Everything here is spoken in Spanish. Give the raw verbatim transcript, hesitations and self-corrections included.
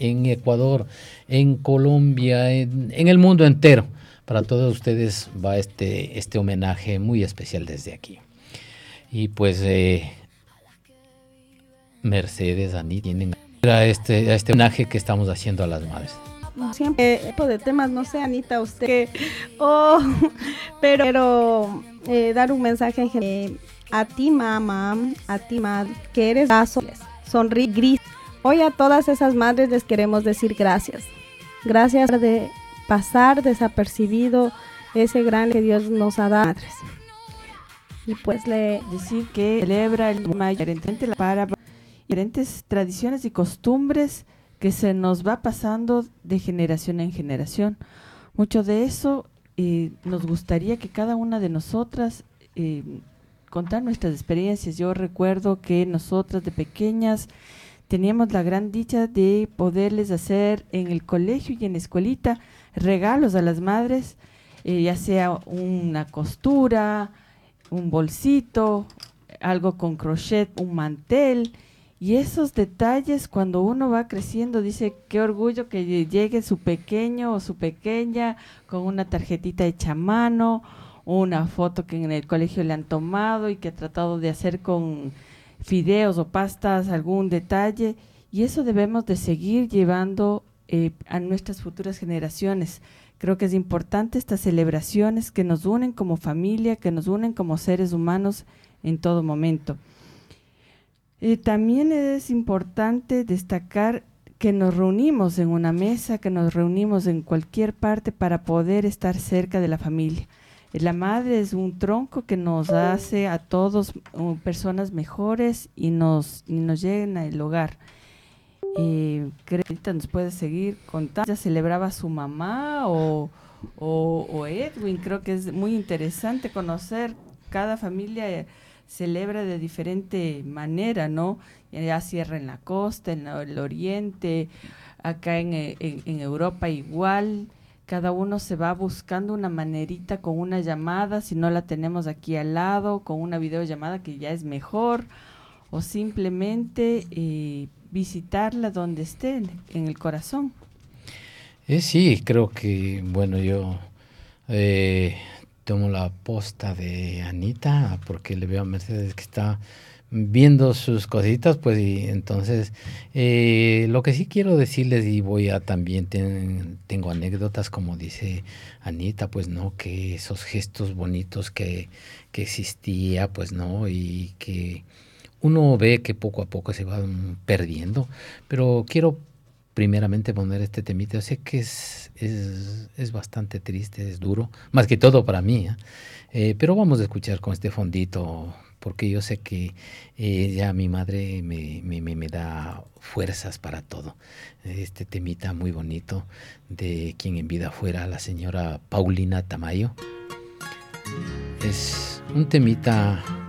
en Ecuador, en Colombia, en, en el mundo entero. Para todos ustedes va este, este homenaje muy especial desde aquí. Y pues eh, Mercedes, Anit, tienen a este, a este homenaje que estamos haciendo a las madres. Siempre tipo de temas, no sé, Anita, usted que, oh, pero, pero eh, dar un mensaje eh, a ti, mamá, a ti, madre, que eres vaso, sonríe, gris. Hoy a todas esas madres les queremos decir gracias. Gracias de pasar desapercibido ese gran que Dios nos ha dado, madres. Y pues le decir que celebra el mayo para diferentes tradiciones y costumbres que se nos va pasando de generación en generación. Mucho de eso eh, nos gustaría que cada una de nosotras eh, contar nuestras experiencias. Yo recuerdo que nosotras de pequeñas teníamos la gran dicha de poderles hacer en el colegio y en la escuelita regalos a las madres, eh, ya sea una costura, un bolsito, algo con crochet, un mantel. Y esos detalles, cuando uno va creciendo, dice, qué orgullo que llegue su pequeño o su pequeña con una tarjetita hecha a mano, una foto que en el colegio le han tomado y que ha tratado de hacer con fideos o pastas algún detalle. Y eso debemos de seguir llevando eh, a nuestras futuras generaciones. Creo que es importante estas celebraciones que nos unen como familia, que nos unen como seres humanos en todo momento. Eh, también es importante destacar que nos reunimos en una mesa, que nos reunimos en cualquier parte para poder estar cerca de la familia. Eh, la madre es un tronco que nos hace a todos uh, personas mejores y nos, y nos llena el hogar. Eh, creo que ahorita nos puede seguir contando. ¿Ya celebraba su mamá o, o, o Edwin? Creo que es muy interesante conocer cada familia. Eh, celebra de diferente manera, ¿no? Ya cierra en la costa, en el oriente, acá en, en, en Europa igual. Cada uno se va buscando una manerita con una llamada, si no la tenemos aquí al lado, con una videollamada que ya es mejor, o simplemente eh, visitarla donde esté, en el corazón. Eh, sí, creo que, bueno, yo... Eh, tomo la posta de Anita porque le veo a Mercedes que está viendo sus cositas, pues, y entonces eh, lo que sí quiero decirles, y voy a también ten, tengo anécdotas como dice Anita, pues no, que esos gestos bonitos que, que existía, pues no, y que uno ve que poco a poco se van perdiendo, pero quiero primeramente poner este temita. Yo sé que es, es, es bastante triste, es duro, más que todo para mí, ¿eh? Eh, pero vamos a escuchar con este fondito, porque yo sé que eh, ya mi madre me, me, me, me da fuerzas para todo. Este temita muy bonito de quien en vida fuera la señora Paulina Tamayo. Es un temita